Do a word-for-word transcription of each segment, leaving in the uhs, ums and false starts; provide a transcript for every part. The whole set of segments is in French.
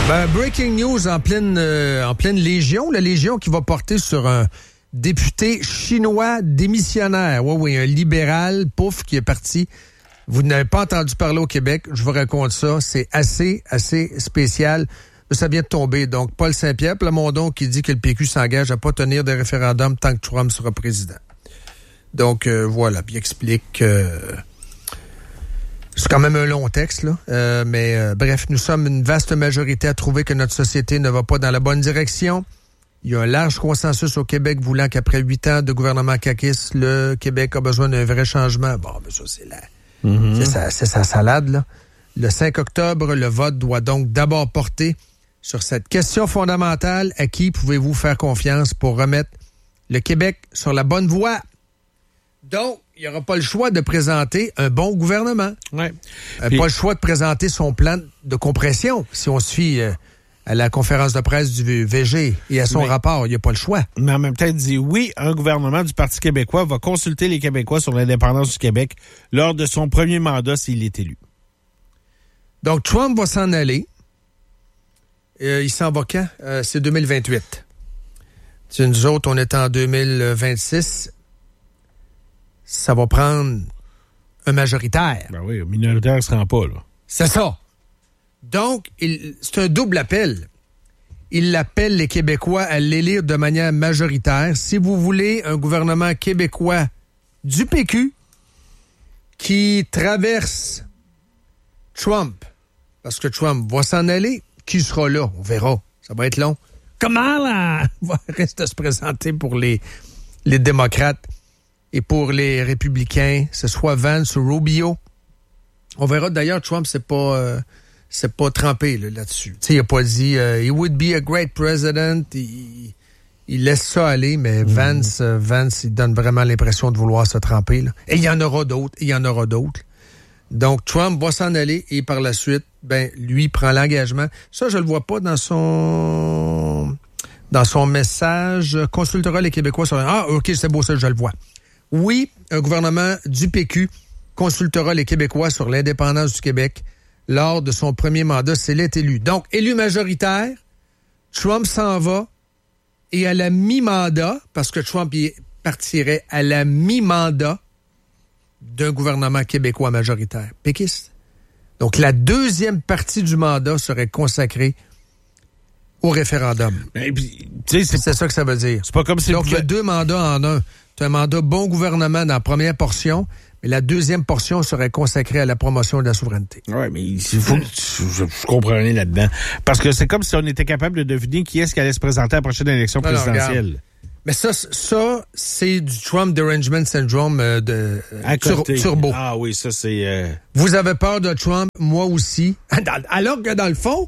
Ben, breaking news en pleine, euh, en pleine Légion. La Légion qui va porter sur un député chinois démissionnaire. Oui, oui, un libéral, pouf, qui est parti. Vous n'avez pas entendu parler au Québec. Je vous raconte ça. C'est assez, assez spécial. Ça vient de tomber. Donc, Paul Saint-Pierre Plamondon qui dit que le P Q s'engage à pas tenir de référendum tant que Trump sera président. Donc, euh, voilà. Puis il explique... Euh, C'est quand même un long texte, là. Euh, mais euh, bref, nous sommes une vaste majorité à trouver que notre société ne va pas dans la bonne direction. Il y a un large consensus au Québec voulant qu'après huit ans de gouvernement caquiste, le Québec a besoin d'un vrai changement. Bon, mais ça, c'est la, mm-hmm. c'est sa, c'est sa salade, là. Le cinq octobre, le vote doit donc d'abord porter sur cette question fondamentale. À qui pouvez-vous faire confiance pour remettre le Québec sur la bonne voie? Donc, il n'y aura pas le choix de présenter un bon gouvernement. Ouais. Euh, Puis... Pas le choix de présenter son plan de compression, si on se fie euh, à la conférence de presse du V G et à son mais, rapport. Il n'y a pas le choix. Mais en même temps, il dit oui, un gouvernement du Parti québécois va consulter les Québécois sur l'indépendance du Québec lors de son premier mandat s'il est élu. Donc, Trump va s'en aller. Euh, il s'en va quand? Euh, c'est deux mille vingt-huit. C'est nous autres, on est en deux mille vingt-six. Ça va prendre un majoritaire. Ben oui, un minoritaire ne se rend pas, là. C'est ça. Donc, il, c'est un double appel. Il appelle les Québécois à l'élire de manière majoritaire. Si vous voulez un gouvernement québécois du P Q qui traverse Trump, parce que Trump va s'en aller, qui sera là? On verra. Ça va être long. Comment là? Va rester se présenter pour les, les démocrates. Et pour les républicains, ce soit Vance ou Rubio. On verra d'ailleurs, Trump, c'est pas, euh, c'est pas trempé là, là-dessus. Tu sais, il a pas dit euh, « He would be a great president ». Il, il laisse ça aller, mais mmh. Vance, euh, Vance, il donne vraiment l'impression de vouloir se tremper. Là. Et il y en aura d'autres, et il y en aura d'autres. Donc, Trump va s'en aller et par la suite, ben, lui prend l'engagement. Ça, je le vois pas dans son, dans son message. Consultera les Québécois sur... Ah, OK, c'est beau ça, je le vois. Oui, un gouvernement du P Q consultera les Québécois sur l'indépendance du Québec lors de son premier mandat s'il est élu. Donc, élu majoritaire, Trump s'en va et à la mi-mandat, parce que Trump y partirait à la mi-mandat d'un gouvernement québécois majoritaire, péquiste. Donc, la deuxième partie du mandat serait consacrée au référendum. Et puis, tu sais, c'est, c'est ça que ça veut dire. C'est pas comme si Donc, il y a deux mandats en un. Tu as un mandat bon gouvernement dans la première portion, mais la deuxième portion serait consacrée à la promotion de la souveraineté. Oui, mais il faut que tu, je, je comprends rien là-dedans. Parce que c'est comme si on était capable de deviner qui est-ce qui allait se présenter à la prochaine élection non, présidentielle. Non, mais ça, ça, c'est du Trump Derangement Syndrome euh, de euh, tur- turbo. Ah oui, ça c'est... Euh... Vous avez peur de Trump, moi aussi. Alors que dans le fond,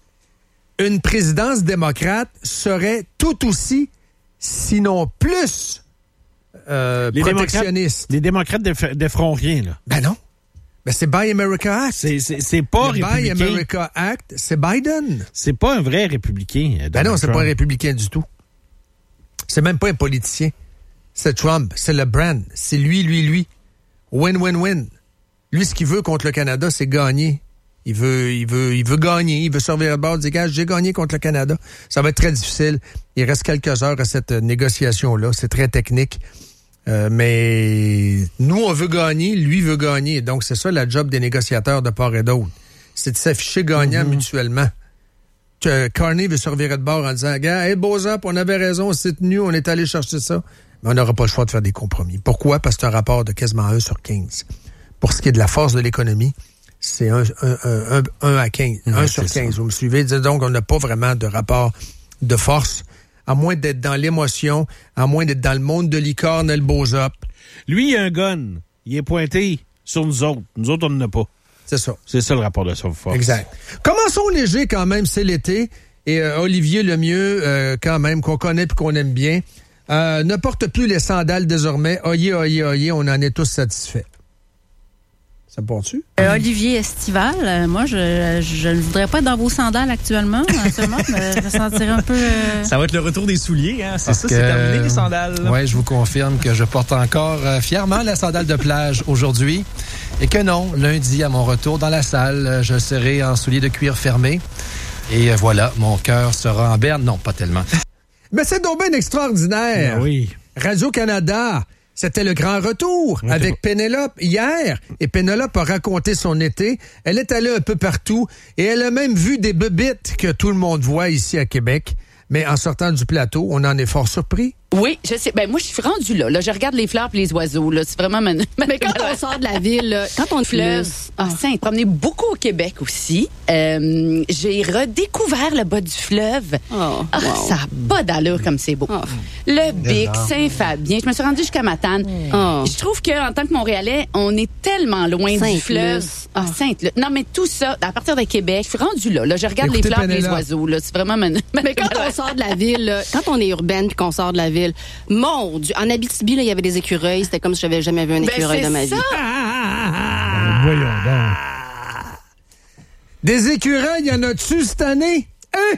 une présidence démocrate serait tout aussi, sinon plus... Euh, les protectionniste. Démocrates, les démocrates ne déferont rien, là. Ben non. Ben c'est Buy America Act. C'est, c'est, c'est pas le républicain. Buy America Act, c'est Biden. C'est pas un vrai républicain. Ben non, c'est Trump. pas un républicain du tout. C'est même pas un politicien. C'est Trump, c'est le brand. C'est lui, lui, lui. Win-win-win. Lui, ce qu'il veut contre le Canada, c'est gagner. Il veut, il veut, il veut gagner. Il veut servir le bord, dire, gars, j'ai gagné contre le Canada. Ça va être très difficile. Il reste quelques heures à cette négociation-là. C'est très technique. Euh, mais nous, on veut gagner, lui veut gagner. Donc, c'est ça la job des négociateurs de part et d'autre. C'est de s'afficher gagnant mm-hmm. mutuellement. Que Carney veut se revirer de bord en disant, gars, hey, Bozap, on avait raison, on s'est tenu, on est allé chercher ça. Mais on n'aura pas le choix de faire des compromis. Pourquoi? Parce que c'est un rapport de quasiment un sur quinze. Pour ce qui est de la force de l'économie, c'est un, un, un, un à quinze. un sur quinze. Ça. Vous me suivez? Donc, on n'a pas vraiment de rapport de force. À moins d'être dans l'émotion, à moins d'être dans le monde de licorne et le Bozap. Lui, il a un gun. Il est pointé sur nous autres. Nous autres, on n'en a pas. C'est ça. C'est ça le rapport de force. Exact. Commençons léger quand même, c'est l'été. Et euh, Olivier Lemieux, euh, quand même, qu'on connaît et qu'on aime bien, euh, ne porte plus les sandales désormais. Oyez, oyez, oyez, on en est tous satisfaits. Ça porte-tu? Euh, Olivier Estival, euh, moi, je, je ne voudrais pas être dans vos sandales actuellement. Seulement, je me sentirais un peu... Euh... Ça va être le retour des souliers, hein? C'est Parce ça, que, c'est terminé, les sandales. Oui, je vous confirme que je porte encore euh, fièrement la sandale de plage aujourd'hui. Et que non, lundi, à mon retour dans la salle, je serai en souliers de cuir fermé. Et voilà, mon cœur sera en berne. Non, pas tellement. Mais c'est donc bien extraordinaire. Ben oui. Radio-Canada, c'était le grand retour Ouais, avec Pénélope hier. Et Pénélope a raconté son été. Elle est allée un peu partout et elle a même vu des bébites que tout le monde voit ici à Québec. Mais en sortant du plateau, on en est fort surpris. Oui, je sais. Ben moi, je suis rendue là. Là, je regarde les fleurs et les oiseaux. Là, c'est vraiment. Man... Mais quand on sort de la ville, là, quand on fleuve, ah, ça, promené beaucoup au Québec aussi. Euh, j'ai redécouvert le bas du fleuve. Oh, ah, wow. Ça n'a pas d'allure comme c'est beau. Oh. Le Bic, Saint-Fabien. Je me suis rendue jusqu'à Matane. Oh. Je trouve qu'en tant que Montréalais, on est tellement loin du fleuve. Ah, Sainte-Luce. Non, mais tout ça, à partir de Québec, je suis rendue là. Là, je regarde Écoutez, les fleurs et les oiseaux. Là, c'est vraiment. Man... Mais quand on sort de la ville, là, quand on est urbaine puis qu'on sort de la ville, mon Dieu, en Abitibi, là, il y avait des écureuils. C'était comme si j'avais jamais vu un écureuil ben, de ma vie. Ben, voyons donc. Des écureuils, y en a-tu cette année? Hein?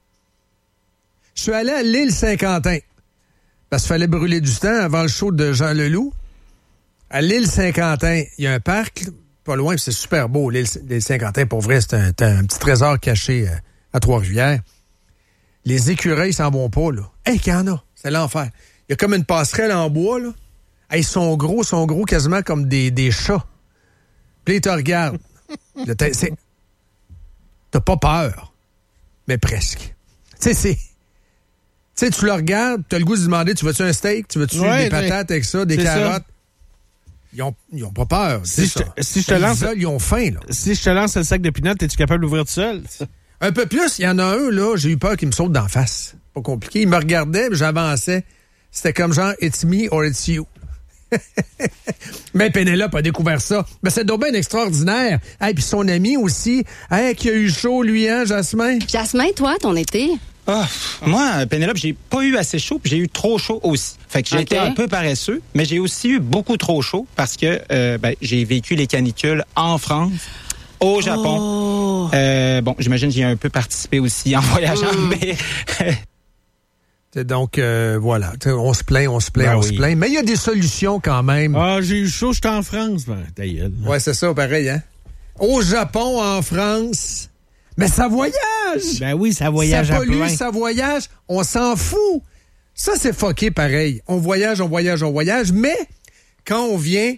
Je suis allé à l'île Saint-Quentin. Parce qu'il fallait brûler du temps avant le show de Jean Leloup. À l'île Saint-Quentin, il y a un parc, pas loin, c'est super beau, l'île, l'île Saint-Quentin. Pour vrai, c'est un, un petit trésor caché à Trois-Rivières. Les écureuils s'en vont pas, là. Hey, qu'il y en a. C'est l'enfer. Il y a comme une passerelle en bois, là. Hey, ils sont gros, ils sont gros quasiment comme des, des chats. Puis ils te regardent. T'as, c'est... T'as pas peur, mais presque. Tu sais, c'est... Tu sais, tu le regardes, t'as le goût de demander, tu veux-tu un steak? Tu veux-tu ouais, des patates avec ça, des carottes? Ça. Ils ont, ils ont pas peur. Si je, te, si je te lance... Ils, ils ont faim, là. Si je te lance le sac de peanuts, es-tu capable d'ouvrir tout seul? Un peu plus, il y en a un, là, j'ai eu peur qu'il me saute d'en face. Pas compliqué. Il me regardait, mais j'avançais. C'était comme genre, it's me or it's you. Mais Pénélope a découvert ça. Mais c'est donc bien extraordinaire. Et hey, puis son ami aussi, hey, qui a eu chaud, lui, hein, Jasmin? Jasmin, toi, ton été? Oh, moi, Pénélope, j'ai pas eu assez chaud, puis j'ai eu trop chaud aussi. Fait que j'ai okay. été un peu paresseux, mais j'ai aussi eu beaucoup trop chaud parce que euh, ben, j'ai vécu les canicules en France, au Japon. Oh. Euh, bon, j'imagine que j'ai un peu participé aussi en voyageant, mm. mais... Donc, euh, voilà. T'sais, on se plaint, on se plaint, ben on oui. se plaint. Mais il y a des solutions quand même. Ah, j'ai eu chaud, j'étais en France. Ben, ta gueule. Ouais, c'est ça, pareil, hein? Au Japon, en France. Mais ça voyage! Ben oui, ça voyage ça à pollue, plein. Ça voyage, on s'en fout. Ça, c'est fucké pareil. On voyage, on voyage, on voyage. Mais quand on vient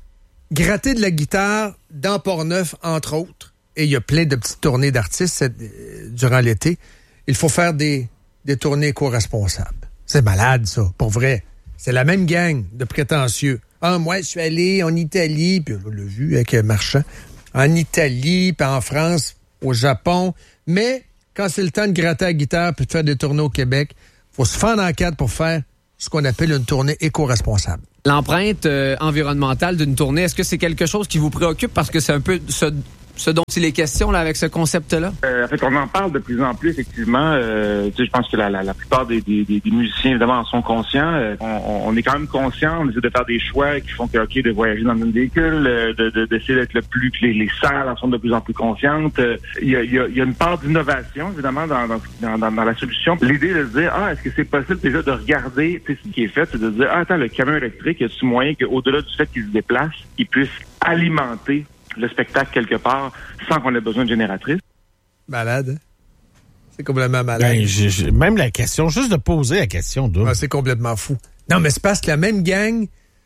gratter de la guitare dans Port-Neuf, entre autres, et il y a plein de petites tournées d'artistes euh, durant l'été, il faut faire des... des tournées éco-responsables. C'est malade, ça, pour vrai. C'est la même gang de prétentieux. Ah, moi, je suis allé en Italie, puis on l'a vu avec Marchand, en Italie, puis en France, au Japon. Mais quand c'est le temps de gratter la guitare puis de faire des tournées au Québec, il faut se fendre en quatre pour faire ce qu'on appelle une tournée éco-responsable. L'empreinte euh, environnementale d'une tournée, est-ce que c'est quelque chose qui vous préoccupe? Parce que c'est un peu ce... ce dont il est question là, avec ce concept-là? Euh, en fait, on en parle de plus en plus, effectivement. Euh, tu sais, je pense que la, la, la plupart des, des, des musiciens, évidemment, en sont conscients. Euh, on, on est quand même conscients. On essaie de faire des choix qui font que, OK, de voyager dans un véhicule, euh, de, de, d'essayer d'être le plus... que les, les salles en sont de plus en plus conscientes. Il euh, y, a, y, a, y a une part d'innovation, évidemment, dans, dans, dans, dans la solution. L'idée de se dire, ah, est-ce que c'est possible déjà de regarder ce qui est fait, c'est de dire, ah, attends, le camion électrique, y a-tu moyen qu'au-delà du fait qu'il se déplace, il puisse alimenter le spectacle quelque part sans qu'on ait besoin de génératrice. Malade. C'est complètement malade. Ben, j'ai, j'ai, même la question, juste de poser la question, ah, c'est complètement fou. Non, mais c'est parce que la même gang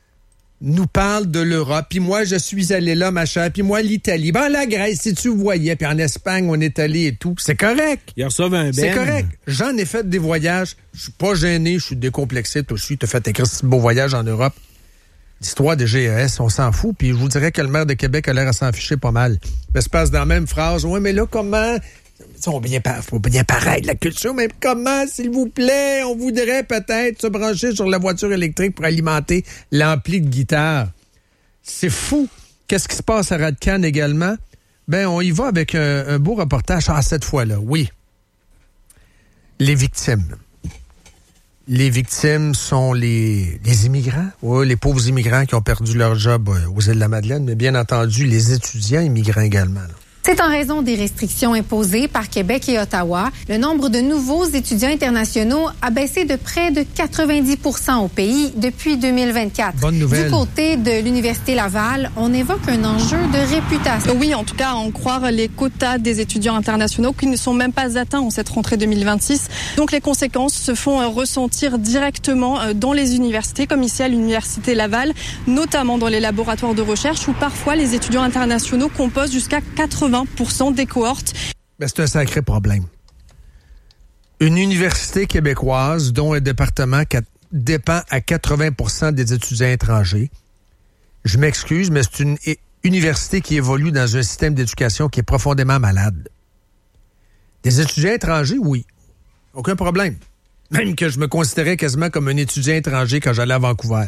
nous parle de l'Europe. Puis moi, je suis allé là, machin. Puis moi, l'Italie. Ben, la Grèce, si tu voyais. Puis en Espagne, on est allé et tout. C'est correct. Ils reçoivent un ben. C'est correct. J'en ai fait des voyages. Je suis pas gêné. Je suis décomplexé. Toi aussi, tu as fait un petit beau voyage en Europe. L'histoire des G E S, on s'en fout, puis je vous dirais que le maire de Québec a l'air à s'en ficher pas mal. Mais se passe dans la même phrase, ouais, mais là, comment... Il bien, faut bien paraître la culture, mais comment, s'il vous plaît, on voudrait peut-être se brancher sur la voiture électrique pour alimenter l'ampli de guitare. C'est fou. Qu'est-ce qui se passe à Radcan également? Ben, on y va avec un, un beau reportage. Ah, cette fois-là, oui. Les victimes. Les victimes sont les, les immigrants, oui, les pauvres immigrants qui ont perdu leur job aux îles de la Madeleine, mais bien entendu, les étudiants immigrants également. Là. C'est en raison des restrictions imposées par Québec et Ottawa. Le nombre de nouveaux étudiants internationaux a baissé de près de quatre-vingt-dix pour cent au pays depuis deux mille vingt-quatre. Bonne nouvelle. Du côté de l'Université Laval, on évoque un enjeu de réputation. Oui, en tout cas, à en croire les quotas des étudiants internationaux qui ne sont même pas atteints en cette rentrée deux mille vingt-six. Donc les conséquences se font ressentir directement dans les universités, comme ici à l'Université Laval, notamment dans les laboratoires de recherche où parfois les étudiants internationaux composent jusqu'à quatre-vingts pour cent des cohortes. Ben, c'est un sacré problème. Une université québécoise dont un département dépend à quatre-vingts pour cent des étudiants étrangers. Je m'excuse, mais c'est une université qui évolue dans un système d'éducation qui est profondément malade. Des étudiants étrangers, oui. Aucun problème. Même que je me considérais quasiment comme un étudiant étranger quand j'allais à Vancouver.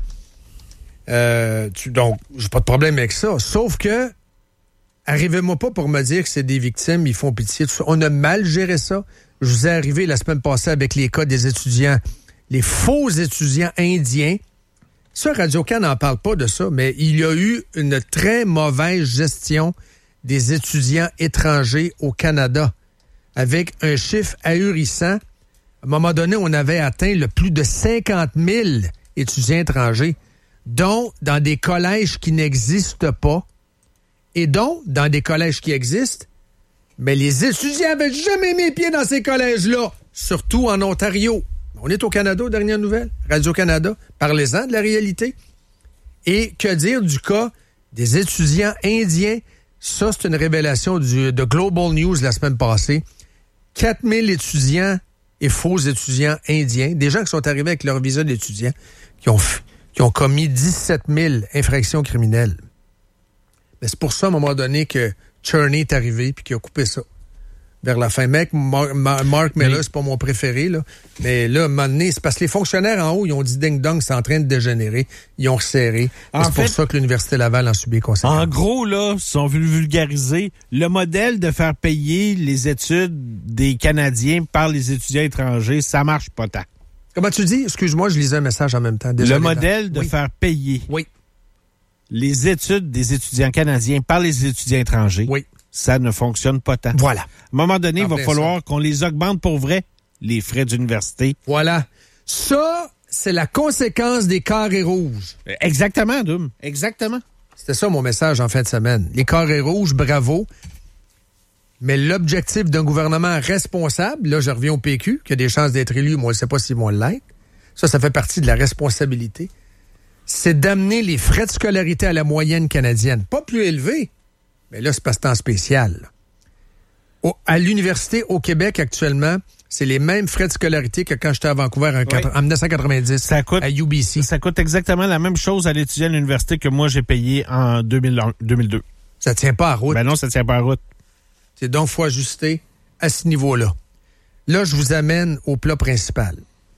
Euh, tu, donc, j'ai pas de problème avec ça. Sauf que arrivez-moi pas pour me dire que c'est des victimes, ils font pitié. Tout ça. On a mal géré ça. Je vous ai arrivé la semaine passée avec les cas des étudiants, les faux étudiants indiens. Ça, Radio-Can n'en parle pas de ça, mais il y a eu une très mauvaise gestion des étudiants étrangers au Canada, avec un chiffre ahurissant. À un moment donné, on avait atteint le plus de cinquante mille étudiants étrangers, dont dans des collèges qui n'existent pas, et donc, dans des collèges qui existent, mais les étudiants n'avaient jamais mis pied dans ces collèges-là, surtout en Ontario. On est au Canada, aux dernières nouvelles, Radio-Canada. Parlez-en de la réalité. Et que dire du cas des étudiants indiens? Ça, c'est une révélation du, de Global News la semaine passée. quatre mille étudiants et faux étudiants indiens, des gens qui sont arrivés avec leur visa d'étudiant, qui ont, qui ont commis dix-sept mille infractions criminelles. Mais c'est pour ça, à un moment donné, que Cherney est arrivé puis qu'il a coupé ça. Vers la fin. Mec, Mark, Mark Miller, oui. C'est pas mon préféré, là. Mais là, à un moment donné, c'est parce que les fonctionnaires en haut, ils ont dit ding-dong, c'est en train de dégénérer. Ils ont resserré. C'est fait, pour ça que l'Université Laval en subit les conséquences. En gros, là, si on veut le vulgariser, le modèle de faire payer les études des Canadiens par les étudiants étrangers, ça marche pas tant. Comment tu dis? Excuse-moi, je lisais un message en même temps. Désolé, le modèle de oui. faire payer oui. les études des étudiants canadiens par les étudiants étrangers, oui. ça ne fonctionne pas tant. Voilà. À un moment donné, il va falloir ça. qu'on les augmente pour vrai, les frais d'université. Voilà. Ça, c'est la conséquence des carrés rouges. Exactement, Doom. Exactement. C'était ça mon message en fin de semaine. Les carrés rouges, bravo. Mais l'objectif d'un gouvernement responsable, là, je reviens au P Q, qui a des chances d'être élu, moi, je ne sais pas s'ils vont l'être. Ça, ça fait partie de la responsabilité. C'est d'amener les frais de scolarité à la moyenne canadienne. Pas plus élevés, mais là, c'est pas ce temps spécial. Au, à l'université au Québec, actuellement, c'est les mêmes frais de scolarité que quand j'étais à Vancouver en, oui. en dix-neuf cent quatre-vingt-dix, ça coûte, à U B C. Ça coûte exactement la même chose à l'étudiant à l'université que moi, j'ai payé en deux mille deux. Ça tient pas à route. Ben non, ça tient pas à route. C'est donc, il faut ajuster à ce niveau-là. Là, je vous amène au plat principal.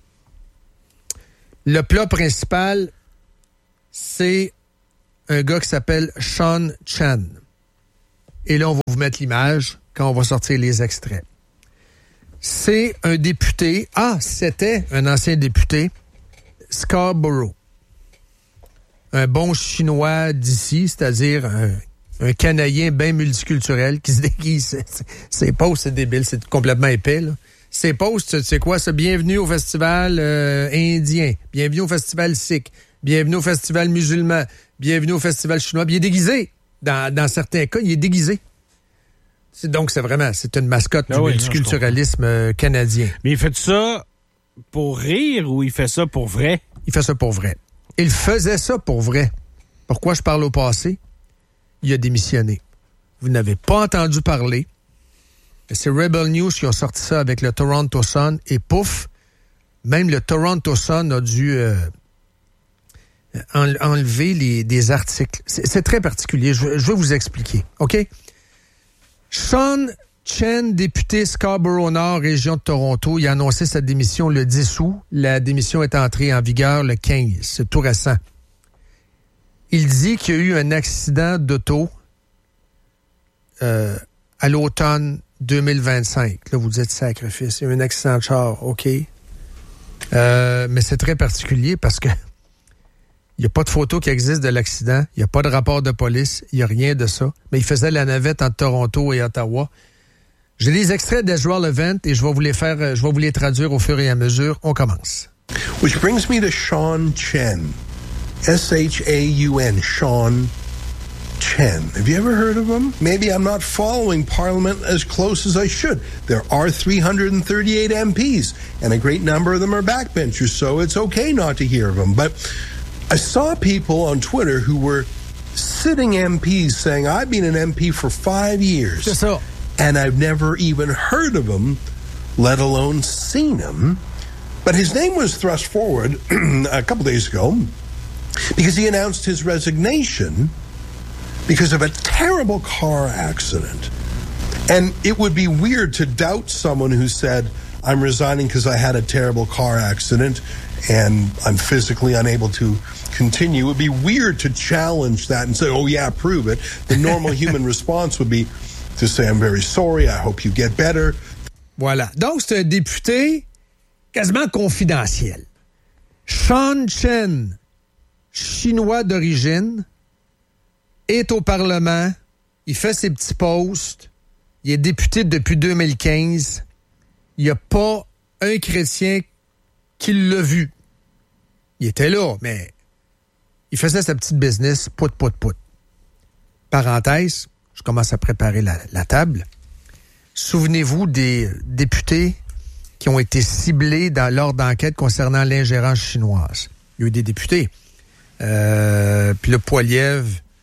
Le plat principal, c'est un gars qui s'appelle Sean Chan. Et là, on va vous mettre l'image quand on va sortir les extraits. C'est un député. Ah, c'était un ancien député, Scarborough. Un bon Chinois d'ici, c'est-à-dire un, un Canadien bien multiculturel qui se déguise. Ses posts, c'est débile, c'est complètement épais, là. Ses posts, c'est quoi ça? Bienvenue au festival euh, indien. Bienvenue au festival sikh. Bienvenue au festival musulman. Bienvenue au festival chinois. Puis il est déguisé. Dans, dans certains cas, il est déguisé. C'est, donc, c'est vraiment, c'est une mascotte ah du oui, multiculturalisme non, canadien. Mais il fait ça pour rire ou il fait ça pour vrai? Il fait ça pour vrai. Il faisait ça pour vrai. Pourquoi je parle au passé? Il a démissionné. Vous n'avez pas entendu parler. C'est Rebel News qui ont sorti ça avec le Toronto Sun. Et pouf, même le Toronto Sun a dû euh, en, enlever les, des articles. C'est, c'est très particulier. Je, je vais vous expliquer. OK? Sean Chen, député Scarborough-Nord, région de Toronto, il a annoncé sa démission le dix août. La démission est entrée en vigueur le quinze. C'est tout récent. Il dit qu'il y a eu un accident d'auto euh, à l'automne deux mille vingt-cinq. Là, vous dites sacrifice. Il y a eu un accident de char. OK. Euh, mais c'est très particulier parce que Il n'y a pas de photo qui existe de l'accident. Il n'y a pas de rapport de police. Il n'y a rien de ça. Mais il faisait la navette entre Toronto et Ottawa. J'ai des extraits d'Ezra Levant et je vais vous les faire, je vais vous les traduire au fur et à mesure. On commence. Which brings me to Sean Chen. S H A U N. Sean Chen. Have you ever heard of him? Maybe I'm not following Parliament as close as I should. There are three hundred thirty-eight M Ps, and a great number of them are backbenchers, so it's okay not to hear of them. But I saw people on Twitter who were sitting M Ps saying, I've been an M P for five years. C'est ça. And I've never even heard of him, let alone seen him. But his name was thrust forward a couple days ago because he announced his resignation because of a terrible car accident. And it would be weird to doubt someone who said, I'm resigning because I had a terrible car accident and I'm physically unable to continue. It would be weird to challenge that and say, oh yeah, prove it. The normal human response would be to say, I'm very sorry, I hope you get better. Voilà. Donc, c'est un député quasiment confidentiel. Sean Chen, chinois d'origine, est au Parlement. Il fait ses petits posts. Il est député depuis deux mille quinze. Il n'y a pas un chrétien qui l'a vu. Il était là, mais il faisait sa petite business, pout, pout, pout. Parenthèse, je commence à préparer la, la table. Souvenez-vous des députés qui ont été ciblés dans, lors d'enquêtes concernant l'ingérence chinoise. Il y a eu des députés. Euh, puis le Poilievre,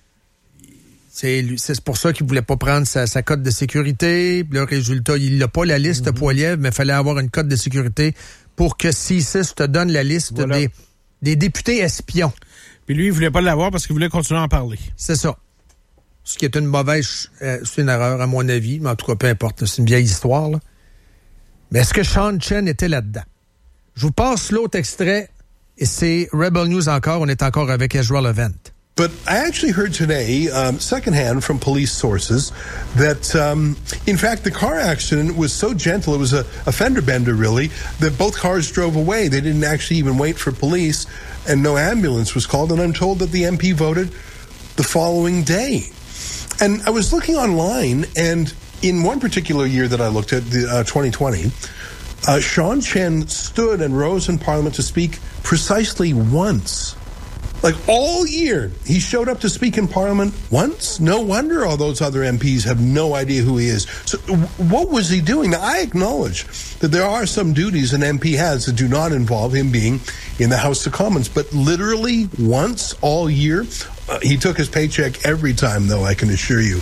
c'est, c'est pour ça qu'il ne voulait pas prendre sa, sa cote de sécurité. Puis le résultat, il n'a pas la liste, mm-hmm. Poilievre, mais il fallait avoir une cote de sécurité pour que C six te donne la liste voilà. des, des députés espions. Puis lui, il ne voulait pas l'avoir parce qu'il voulait continuer à en parler. C'est ça. Ce qui est une mauvaise... Euh, c'est une erreur, à mon avis, mais en tout cas, peu importe. C'est une vieille histoire, là. Mais est-ce que Sean Chen était là-dedans? Je vous passe l'autre extrait, et c'est Rebel News encore. On est encore avec Ezra Levant. But I actually heard today, um, secondhand from police sources, that um, in fact the car accident was so gentle, it was a, a fender bender really, that both cars drove away. They didn't actually even wait for police, and no ambulance was called. And I'm told that the M P voted the following day. And I was looking online, and in one particular year that I looked at, the uh, twenty twenty, uh, Sean Chen stood and rose in Parliament to speak precisely once. Like all year, he showed up to speak in Parliament once. No wonder all those other M Ps have no idea who he is. So what was he doing? Now, I acknowledge that there are some duties an M P has that do not involve him being in the House of Commons. But literally once all year, uh, he took his paycheck every time, though, I can assure you.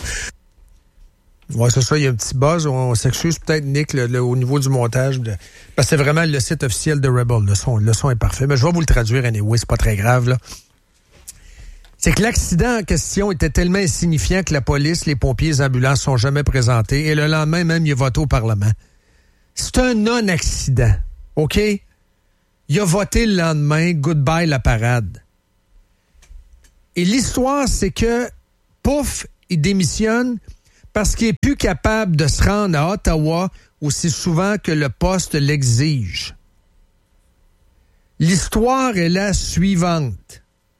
Oui, c'est ça, il y a un petit buzz. On s'excuse peut-être, Nick, le, le, au niveau du montage. De, parce que c'est vraiment le site officiel de Rebel. Le son, le son est parfait. Mais je vais vous le traduire anyway, c'est pas très grave, là. C'est que l'accident en question était tellement insignifiant que la police, les pompiers, les ambulances sont jamais présentés. Et le lendemain, même, il a voté au Parlement. C'est un non-accident. OK? Il a voté le lendemain. Goodbye la parade. Et l'histoire, c'est que, pouf, il démissionne parce qu'il est plus capable de se rendre à Ottawa aussi souvent que le poste l'exige. L'histoire est la suivante.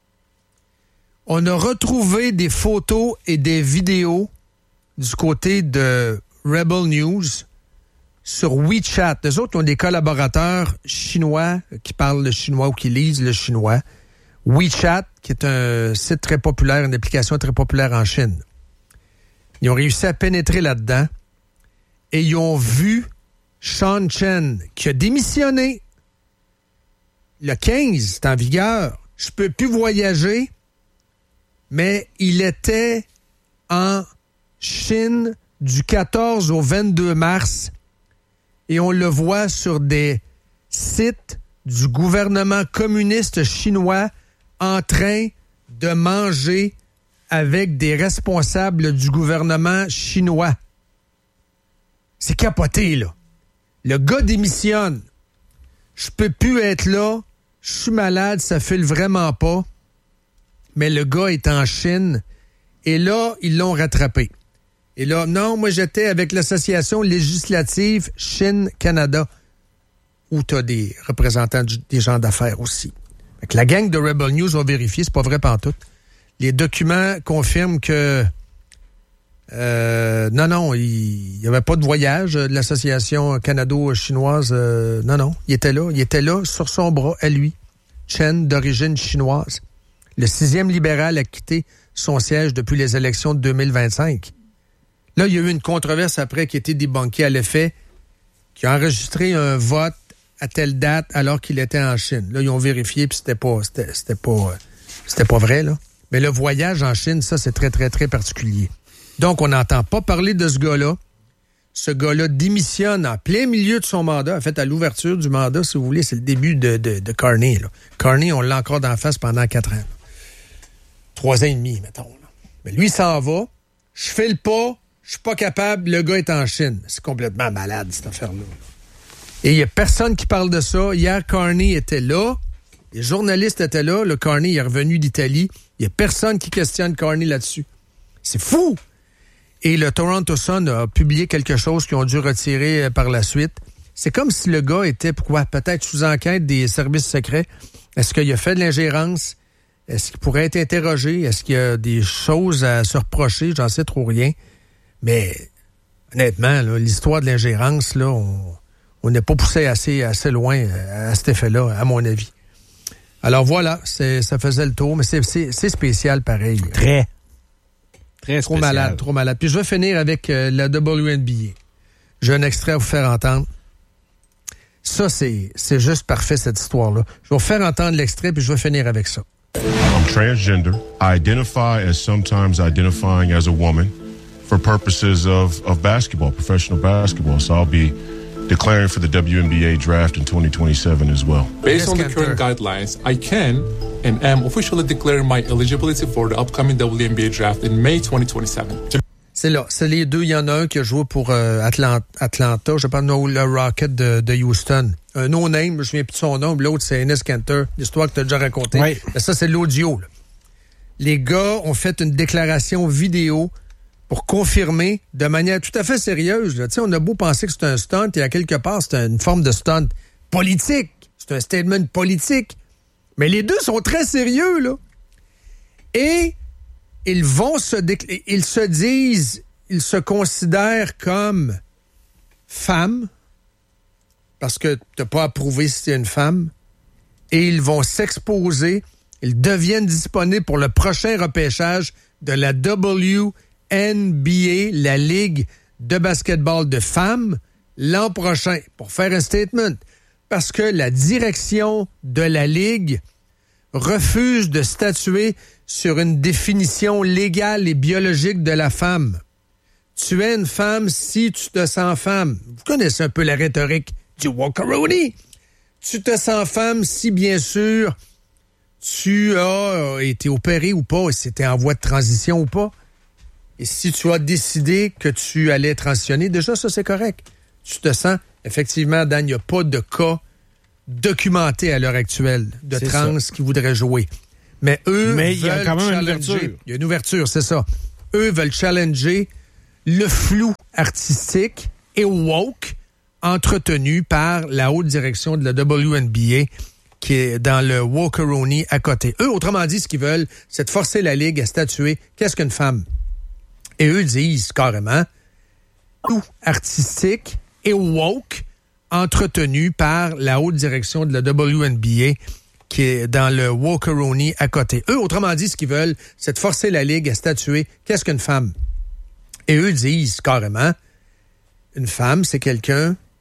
On a retrouvé des photos et des vidéos du côté de Rebel News sur WeChat. Eux autres ont des collaborateurs chinois qui parlent le chinois ou qui lisent le chinois. WeChat, qui est un site très populaire, une application très populaire en Chine. Ils ont réussi à pénétrer là-dedans et ils ont vu Sean Chen, qui a démissionné. Le quinze, c'est en vigueur. Je peux plus voyager. Mais il était en Chine du quatorze au vingt-deux mars et on le voit sur des sites du gouvernement communiste chinois en train de manger avec des responsables du gouvernement chinois. C'est capoté, là. Le gars démissionne. Je peux plus être là. Je suis malade, ça file vraiment pas. Mais le gars est en Chine. Et là, ils l'ont rattrapé. Et là, non, moi, j'étais avec l'association législative Chine-Canada, où tu as des représentants du, des gens d'affaires aussi. Fait que la gang de Rebel News a vérifié, c'est pas vrai pantoute. Les documents confirment que euh, non, non, il n'y avait pas de voyage de l'association canado-chinoise. Euh, non, non, il était là. Il était là sur son bras, à lui. Chen, d'origine chinoise. Le sixième libéral a quitté son siège depuis les élections de deux mille vingt-cinq. Là, il y a eu une controverse après qui a été débunkée à l'effet qu'il a enregistré un vote à telle date alors qu'il était en Chine. Là, ils ont vérifié puis c'était pas, c'était, c'était pas, c'était pas vrai, là. Mais le voyage en Chine, ça, c'est très, très, très particulier. Donc, on n'entend pas parler de ce gars-là. Ce gars-là démissionne en plein milieu de son mandat. En fait, à l'ouverture du mandat, si vous voulez, c'est le début de, de, de Carney, là. Carney, on l'a encore d'en face pendant quatre ans. Trois ans et demi, mettons. Là. Mais lui, il s'en va. Je file pas. Je suis pas capable. Le gars est en Chine. C'est complètement malade, cette affaire-là. Et il y a personne qui parle de ça. Hier, Carney était là. Les journalistes étaient là. Le Carney il est revenu d'Italie. Il y a personne qui questionne Carney là-dessus. C'est fou! Et le Toronto Sun a publié quelque chose qu'ils ont dû retirer par la suite. C'est comme si le gars était, pourquoi, peut-être sous enquête des services secrets. Est-ce qu'il a fait de l'ingérence? Est-ce qu'il pourrait être interrogé? Est-ce qu'il y a des choses à se reprocher? J'en sais trop rien. Mais honnêtement, là, l'histoire de l'ingérence, là, on n'est pas poussé assez, assez loin à cet effet-là, à mon avis. Alors voilà, c'est, ça faisait le tour, mais c'est, c'est, c'est spécial pareil. Très. Très Trop spécial. malade, trop malade. Puis je vais finir avec euh, la W N B A. J'ai un extrait à vous faire entendre. Ça, c'est, c'est juste parfait, cette histoire-là. Je vais vous faire entendre l'extrait, puis je vais finir avec ça. I'm transgender. I identify as sometimes identifying as a woman for purposes of, of basketball, professional basketball. So I'll be declaring for the W N B A draft in twenty twenty-seven as well. Based on the current guidelines, I can and am officially declaring my eligibility for the upcoming W N B A draft in May twenty twenty-seven. C'est là, c'est les deux. Il y en a un qui a joué pour euh, Atlanta, Atlanta, je pense, le Rocket de, de Houston. Un no-name, je me souviens plus de son nom. L'autre, c'est Enes Kanter, l'histoire que tu as déjà racontée. Oui. Mais ça, c'est l'audio. Là. Les gars ont fait une déclaration vidéo pour confirmer de manière tout à fait sérieuse. Là. On a beau penser que c'est un stunt, et à quelque part, c'est une forme de stunt politique. C'est un statement politique. Mais les deux sont très sérieux, là. Et ils vont se déclarer, ils se disent, ils se considèrent comme femmes, parce que tu n'as pas approuvé si c'est une femme, et ils vont s'exposer, ils deviennent disponibles pour le prochain repêchage de la W N B A, la Ligue de basketball de femmes, l'an prochain, pour faire un statement. Parce que la direction de la Ligue refuse de statuer sur une définition légale et biologique de la femme. Tu es une femme si tu te sens femme. Vous connaissez un peu la rhétorique du Walker-Rooney. Tu te sens femme si, bien sûr, tu as été opéré ou pas, si tu es en voie de transition ou pas. Et si tu as décidé que tu allais transitionner, déjà, ça, c'est correct. Tu te sens, effectivement, Dan, il n'y a pas de cas documentés à l'heure actuelle de c'est trans ça. qui voudraient jouer. Mais eux Mais il y a quand même une ouverture. Il y a une ouverture, c'est ça. Eux veulent challenger le flou artistique et woke entretenu par la haute direction de la W N B A qui est dans le Walker-Rooney à côté. Eux, autrement dit, ce qu'ils veulent, c'est de forcer la Ligue à statuer qu'est-ce qu'une femme. Et eux disent carrément flou artistique et woke entretenu par la haute direction de la W N B A qui est dans le Walker-Rooney à côté. Eux, autrement dit, ce qu'ils veulent, c'est de forcer la Ligue à statuer qu'est-ce qu'une femme. Et eux disent carrément, une femme, c'est quelqu'un